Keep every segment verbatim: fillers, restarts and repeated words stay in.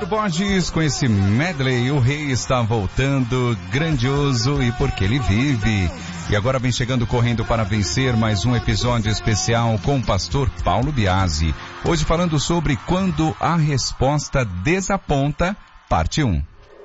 Júnior Borges com esse medley. O rei está voltando, grandioso e porque ele vive. E agora vem chegando correndo para vencer mais um episódio especial com o pastor Paulo Biasi. Hoje falando sobre quando a resposta desaponta, parte um.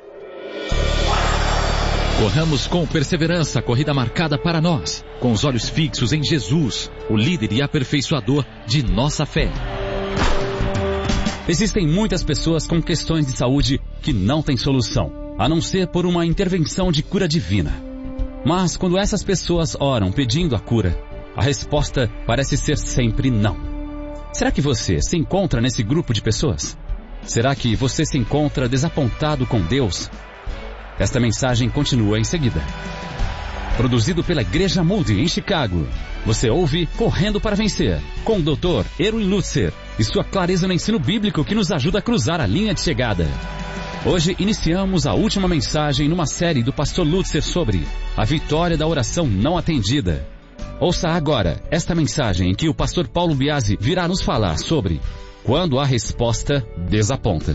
Corramos com perseverança a corrida marcada para nós, com os olhos fixos em Jesus, o líder e aperfeiçoador de nossa fé. Existem muitas pessoas com questões de saúde que não têm solução, a não ser por uma intervenção de cura divina. Mas quando essas pessoas oram pedindo a cura, a resposta parece ser sempre não. Será que você se encontra nesse grupo de pessoas? Será que você se encontra desapontado com Deus? Esta mensagem continua em seguida. Produzido pela Igreja Moody em Chicago. Você ouve Correndo para Vencer, com o doutor Erwin Lutzer e sua clareza no ensino bíblico que nos ajuda a cruzar a linha de chegada. Hoje iniciamos a última mensagem numa série do pastor Lutzer sobre a vitória da oração não atendida. Ouça agora esta mensagem em que o pastor Paulo Biasi virá nos falar sobre quando a resposta desaponta.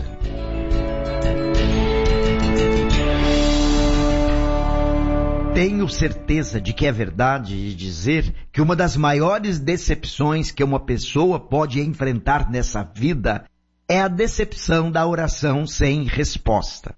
Tenho certeza de que é verdade de dizer que uma das maiores decepções que uma pessoa pode enfrentar nessa vida é a decepção da oração sem resposta.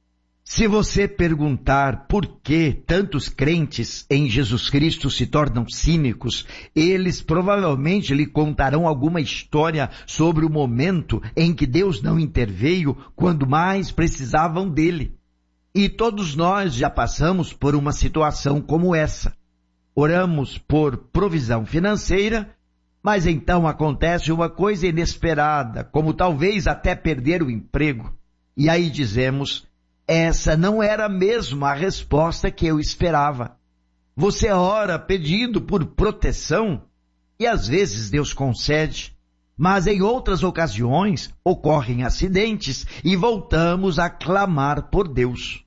Se você perguntar por que tantos crentes em Jesus Cristo se tornam cínicos, eles provavelmente lhe contarão alguma história sobre o momento em que Deus não interveio quando mais precisavam dele. E todos nós já passamos por uma situação como essa. Oramos por provisão financeira, mas então acontece uma coisa inesperada, como talvez até perder o emprego. E aí dizemos, essa não era mesmo a resposta que eu esperava. Você ora pedindo por proteção e às vezes Deus concede. Mas em outras ocasiões ocorrem acidentes e voltamos a clamar por Deus.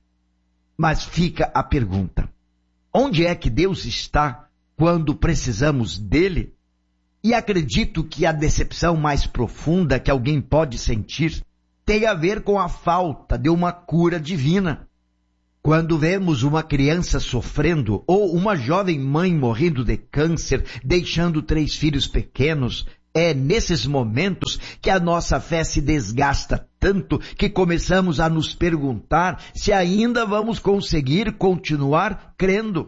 Mas fica a pergunta, onde é que Deus está quando precisamos dele? E acredito que a decepção mais profunda que alguém pode sentir tem a ver com a falta de uma cura divina. Quando vemos uma criança sofrendo ou uma jovem mãe morrendo de câncer, deixando três filhos pequenos, é nesses momentos que a nossa fé se desgasta tanto que começamos a nos perguntar se ainda vamos conseguir continuar crendo.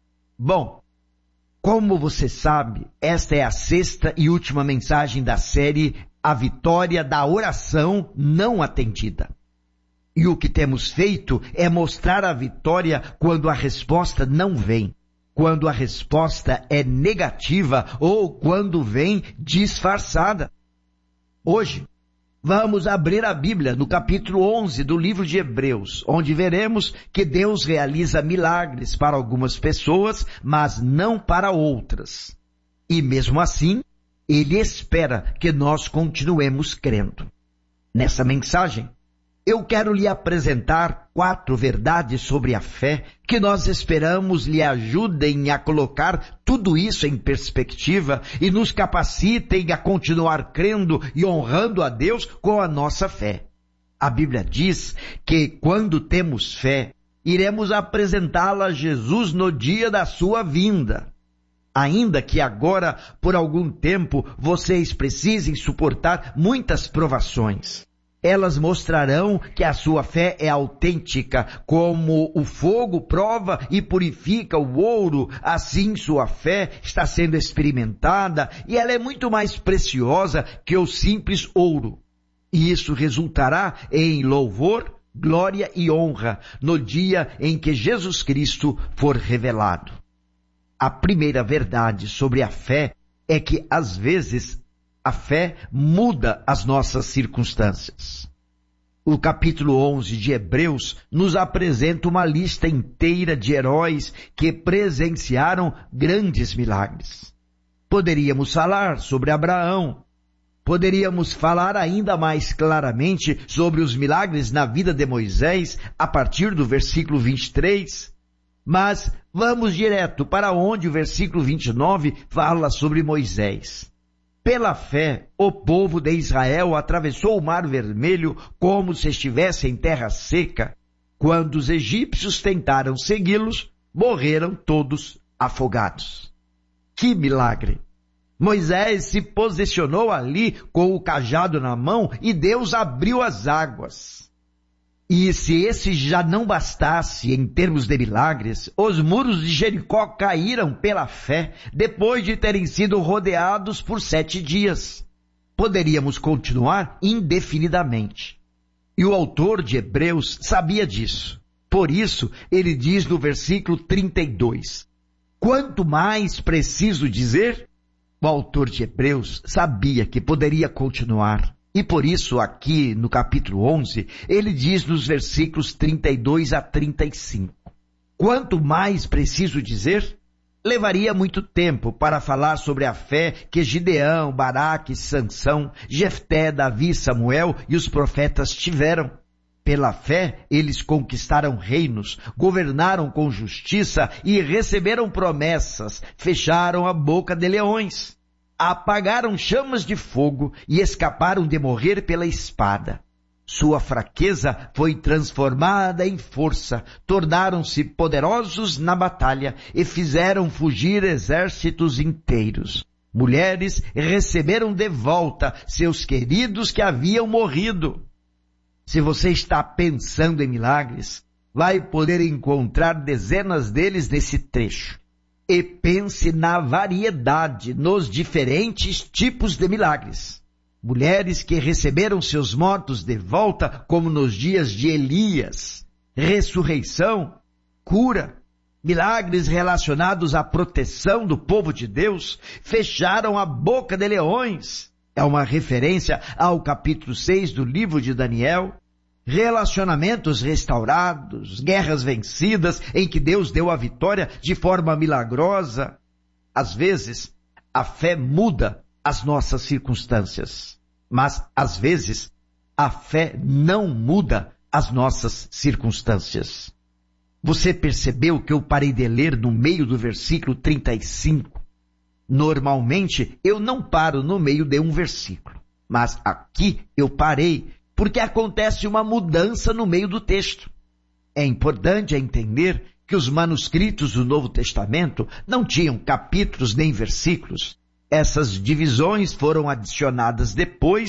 Bom, como você sabe, esta é a sexta e última mensagem da série A Vitória da Oração Não Atendida. E o que temos feito é mostrar a vitória quando a resposta não vem. Quando a resposta é negativa ou quando vem disfarçada. Hoje, vamos abrir a Bíblia no capítulo onze do livro de Hebreus, onde veremos que Deus realiza milagres para algumas pessoas, mas não para outras. E mesmo assim, Ele espera que nós continuemos crendo. Nessa mensagem, eu quero lhe apresentar quatro verdades sobre a fé que nós esperamos lhe ajudem a colocar tudo isso em perspectiva e nos capacitem a continuar crendo e honrando a Deus com a nossa fé. A Bíblia diz que quando temos fé, iremos apresentá-la a Jesus no dia da sua vinda. Ainda que agora, por algum tempo, vocês precisem suportar muitas provações. Elas mostrarão que a sua fé é autêntica, como o fogo prova e purifica o ouro, assim sua fé está sendo experimentada e ela é muito mais preciosa que o simples ouro. E isso resultará em louvor, glória e honra no dia em que Jesus Cristo for revelado. A primeira verdade sobre a fé é que, às vezes, a fé muda as nossas circunstâncias. O capítulo onze de Hebreus nos apresenta uma lista inteira de heróis que presenciaram grandes milagres. Poderíamos falar sobre Abraão. Poderíamos falar ainda mais claramente sobre os milagres na vida de Moisés a partir do versículo vinte e três. Mas vamos direto para onde o versículo vinte e nove fala sobre Moisés. Pela fé, o povo de Israel atravessou o Mar Vermelho como se estivesse em terra seca. Quando os egípcios tentaram segui-los, morreram todos afogados. Que milagre! Moisés se posicionou ali com o cajado na mão e Deus abriu as águas. E se esse já não bastasse em termos de milagres, os muros de Jericó caíram pela fé depois de terem sido rodeados por sete dias. Poderíamos continuar indefinidamente. E o autor de Hebreus sabia disso. Por isso, ele diz no versículo trinta e dois, quanto mais preciso dizer, o autor de Hebreus sabia que poderia continuar. E por isso, aqui no capítulo onze, ele diz nos versículos trinta e dois a trinta e cinco. Quanto mais preciso dizer, levaria muito tempo para falar sobre a fé que Gideão, Baraque, Sansão, Jefté, Davi, Samuel e os profetas tiveram. Pela fé, eles conquistaram reinos, governaram com justiça e receberam promessas, fecharam a boca de leões. Apagaram chamas de fogo e escaparam de morrer pela espada. Sua fraqueza foi transformada em força, tornaram-se poderosos na batalha e fizeram fugir exércitos inteiros. Mulheres receberam de volta seus queridos que haviam morrido. Se você está pensando em milagres, vai poder encontrar dezenas deles nesse trecho. E pense na variedade, nos diferentes tipos de milagres. Mulheres que receberam seus mortos de volta, como nos dias de Elias. Ressurreição, cura, milagres relacionados à proteção do povo de Deus, fecharam a boca de leões. É uma referência ao capítulo seis do livro de Daniel. Relacionamentos restaurados, guerras vencidas em que Deus deu a vitória de forma milagrosa. Às vezes, a fé muda as nossas circunstâncias, mas às vezes a fé não muda as nossas circunstâncias. Você percebeu que eu parei de ler no meio do versículo trinta e cinco? Normalmente eu não paro no meio de um versículo, mas aqui eu parei porque acontece uma mudança no meio do texto. É importante entender que os manuscritos do Novo Testamento não tinham capítulos nem versículos. Essas divisões foram adicionadas depois